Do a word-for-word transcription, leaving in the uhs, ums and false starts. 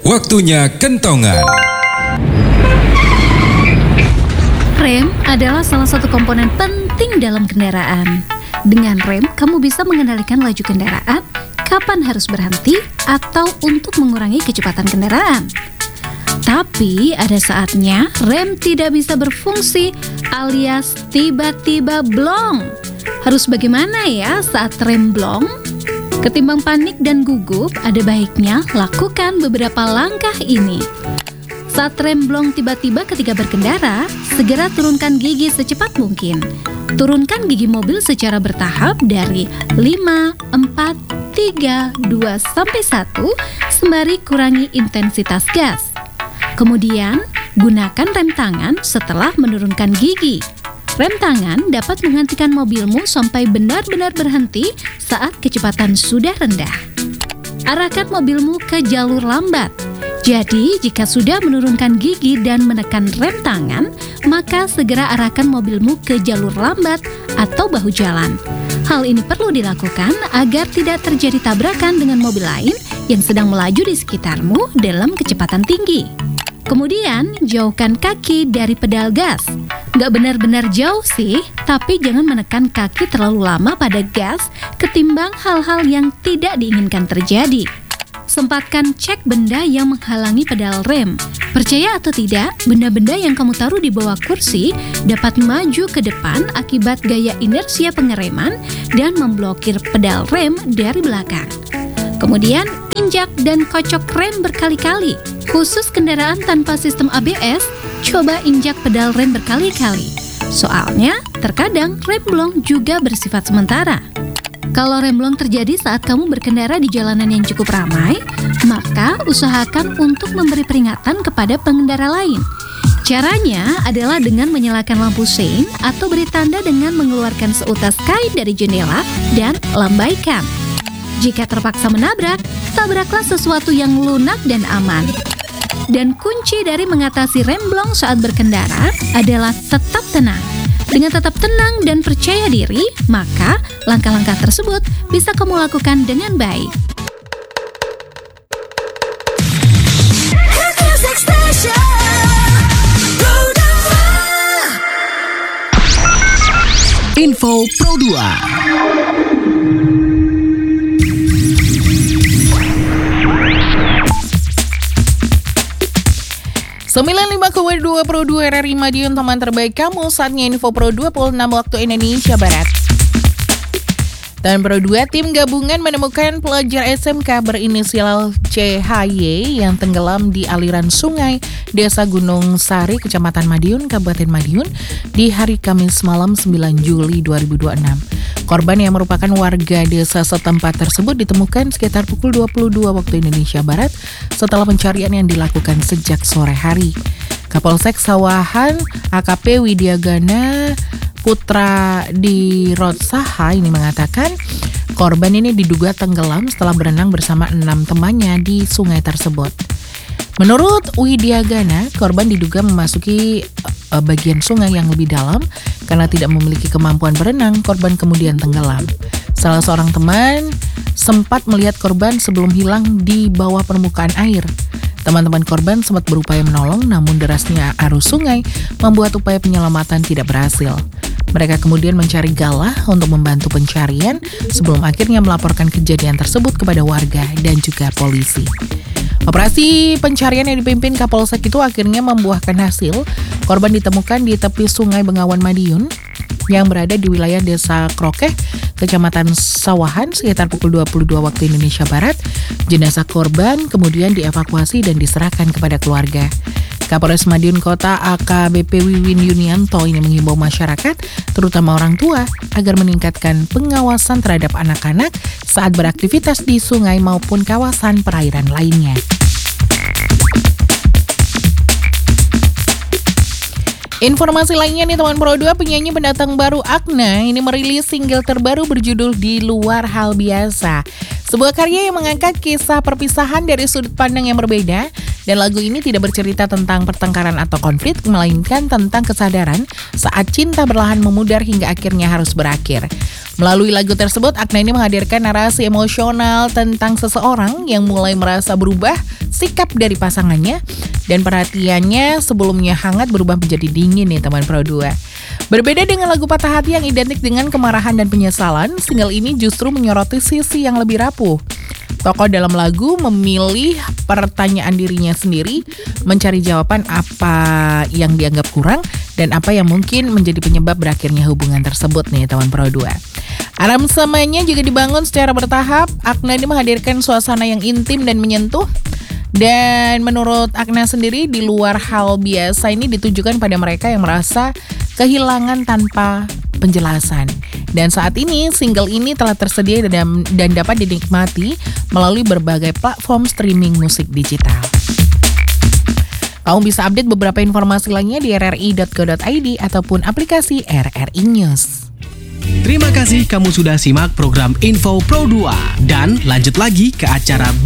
Waktunya kentongan. Rem adalah salah satu komponen penting dalam kendaraan. Dengan rem, kamu bisa mengendalikan laju kendaraan, kapan harus berhenti, atau untuk mengurangi kecepatan kendaraan. Tapi ada saatnya rem tidak bisa berfungsi alias tiba-tiba blong. Harus bagaimana ya saat rem blong? Ketimbang panik dan gugup, ada baiknya lakukan beberapa langkah ini. Saat rem blong tiba-tiba ketika berkendara, segera turunkan gigi secepat mungkin. Turunkan gigi mobil secara bertahap dari lima, empat, tiga, dua, sampai satu, sembari kurangi intensitas gas. Kemudian, gunakan rem tangan setelah menurunkan gigi. Rem tangan dapat menghentikan mobilmu sampai benar-benar berhenti saat kecepatan sudah rendah. Arahkan mobilmu ke jalur lambat. Jadi, jika sudah menurunkan gigi dan menekan rem tangan, maka segera arahkan mobilmu ke jalur lambat atau bahu jalan. Hal ini perlu dilakukan agar tidak terjadi tabrakan dengan mobil lain yang sedang melaju di sekitarmu dalam kecepatan tinggi. Kemudian, jauhkan kaki dari pedal gas. Nggak benar-benar jauh sih, tapi jangan menekan kaki terlalu lama pada gas ketimbang hal-hal yang tidak diinginkan terjadi. Sempatkan cek benda yang menghalangi pedal rem. Percaya atau tidak, benda-benda yang kamu taruh di bawah kursi dapat maju ke depan akibat gaya inersia pengereman dan memblokir pedal rem dari belakang. Kemudian, injak dan kocok rem berkali-kali. Khusus kendaraan tanpa sistem A B S, coba injak pedal rem berkali-kali. Soalnya, terkadang rem blong juga bersifat sementara. Kalau rem blong terjadi saat kamu berkendara di jalanan yang cukup ramai, maka usahakan untuk memberi peringatan kepada pengendara lain. Caranya adalah dengan menyalakan lampu sein atau beri tanda dengan mengeluarkan seutas kain dari jendela dan lambaikan. Jika terpaksa menabrak, tabraklah sesuatu yang lunak dan aman. Dan kunci dari mengatasi rem blong saat berkendara adalah tetap tenang. Dengan tetap tenang dan percaya diri, maka langkah-langkah tersebut bisa kamu lakukan dengan baik. Info Pro dua. sembilan puluh lima koma dua Pro dua R R I Madiun, teman terbaik kamu. Saatnya Info Pro dua puluh enam waktu Indonesia Barat. Dan Pro dua, tim gabungan menemukan pelajar S M K berinisial C H Y yang tenggelam di aliran sungai Desa Gunung Sari, Kecamatan Madiun, Kabupaten Madiun di hari Kamis malam sembilan Juli dua ribu dua puluh enam. Korban yang merupakan warga desa setempat tersebut ditemukan sekitar pukul dua puluh dua waktu Indonesia Barat setelah pencarian yang dilakukan sejak sore hari. Kapolsek Sawahan A K P Widyagana Putra di Rotsaha ini mengatakan korban ini diduga tenggelam setelah berenang bersama enam temannya di sungai tersebut. Menurut Widyagana, korban diduga memasuki uh, bagian sungai yang lebih dalam karena tidak memiliki kemampuan berenang. Korban kemudian tenggelam. Salah seorang teman sempat melihat korban sebelum hilang di bawah permukaan air. Teman-teman korban sempat berupaya menolong, namun derasnya arus sungai membuat upaya penyelamatan tidak berhasil. Mereka kemudian mencari galah untuk membantu pencarian sebelum akhirnya melaporkan kejadian tersebut kepada warga dan juga polisi. Operasi pencarian yang dipimpin Kapolsek itu akhirnya membuahkan hasil. Korban ditemukan di tepi Sungai Bengawan Madiun yang berada di wilayah Desa Krokeh, Kecamatan Sawahan sekitar pukul dua puluh dua waktu Indonesia Barat. Jenazah korban kemudian dievakuasi dan diserahkan kepada keluarga. Kapolres Madiun Kota A K B P Wiwin Yunianto ini menghimbau masyarakat, terutama orang tua, agar meningkatkan pengawasan terhadap anak-anak saat beraktivitas di sungai maupun kawasan perairan lainnya. Informasi lainnya nih teman Pro dua, penyanyi pendatang baru Akna ini merilis single terbaru berjudul Di Luar Hal Biasa. Sebuah karya yang mengangkat kisah perpisahan dari sudut pandang yang berbeda, dan lagu ini tidak bercerita tentang pertengkaran atau konflik, melainkan tentang kesadaran saat cinta berlahan memudar hingga akhirnya harus berakhir. Melalui lagu tersebut, Akna ini menghadirkan narasi emosional tentang seseorang yang mulai merasa berubah sikap dari pasangannya dan perhatiannya sebelumnya hangat berubah menjadi dingin nih teman Pro dua. Berbeda dengan lagu Patah Hati yang identik dengan kemarahan dan penyesalan, single ini justru menyoroti sisi yang lebih rapuh. Tokoh dalam lagu memilih pertanyaan dirinya sendiri, mencari jawaban apa yang dianggap kurang dan apa yang mungkin menjadi penyebab berakhirnya hubungan tersebut nih teman Pro dua. Aransemennya juga dibangun secara bertahap. Agna ini menghadirkan suasana yang intim dan menyentuh. Dan menurut Agna sendiri, di luar hal biasa ini ditujukan pada mereka yang merasa kehilangan tanpa penjelasan. Dan saat ini single ini telah tersedia dan, dan dapat dinikmati melalui berbagai platform streaming musik digital. Kamu bisa update beberapa informasi lainnya di r r i dot co dot i d ataupun aplikasi R R I News. Terima kasih kamu sudah simak program Info Pro dua. Dan lanjut lagi ke acara